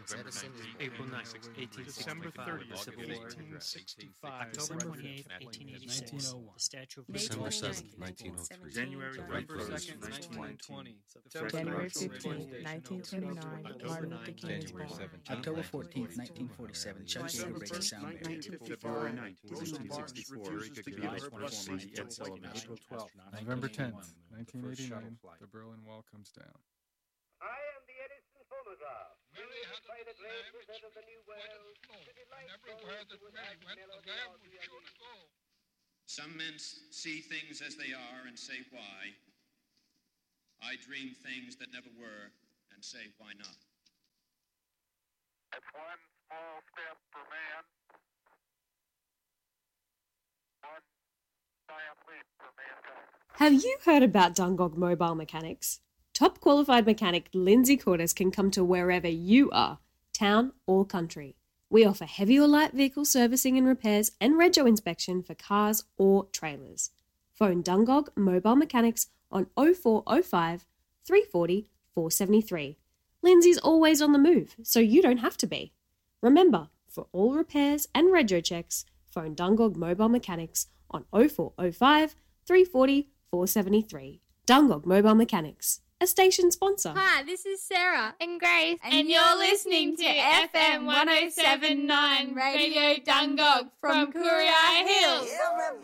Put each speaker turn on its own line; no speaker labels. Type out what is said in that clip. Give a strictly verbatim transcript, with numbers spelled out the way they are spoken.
April ninth, eighteen
December
sixty-five,
thirtieth,
the Civil War.
eighteen sixty-five.
October twenty-eighth, eighteen eighty-six,
nineteen oh one.
the Statue of
December
Liberty.
seventh, nineteen oh three.
January
November
first,
second,
nineteen
twenty.
January fifteenth, nineteen twenty-nine, Martin Luther King is born.
October fourteenth, nineteen forty-seven, Chuck Yeager breaks the sound barrier.
February ninth, eighteen sixty-four,
April twelfth,
November tenth, nineteen eighty-nine, the Berlin Wall comes down.
I am the Edison phonograph.
Mary had
By the
a
great
lamb
present of the new
went
world,
to flow,
to delight
and everywhere that
those who
Mary
would
went,
have
the
melody
lamb
or
would
the
shoot
other.
a go.
Some men see things as they are and say why. I dream things that never were and say why not.
It's one small step for man, one giant leap for mankind.
Have you heard about Dungog Mobile Mechanics? Top qualified mechanic Lindsay Cordes can come to wherever you are, town or country. We offer heavy or light vehicle servicing and repairs and rego inspection for cars or trailers. Phone Dungog Mobile Mechanics on oh four oh five, three four oh, four seven three. Lindsay's always on the move, so you don't have to be. Remember, for all repairs and rego checks, phone Dungog Mobile Mechanics on oh four oh five, three four oh, four seven three. Dungog Mobile Mechanics, a station sponsor.
Hi, this is Sarah
and Grace,
and, and you're listening to F M one oh seven point nine Radio Dungog from Courier Hills.